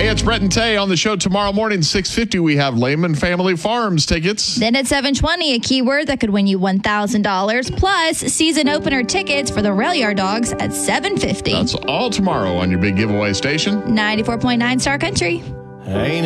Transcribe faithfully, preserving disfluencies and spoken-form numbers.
Hey, it's Brett and Tay on the show tomorrow morning, six fifty. We have Lehman Family Farms tickets. Then at seven twenty, a keyword that could win you one thousand dollars plus season opener tickets for the Rail Yard Dogs at seven fifty. That's all tomorrow on your big giveaway station. ninety-four point nine Star Country. Ain't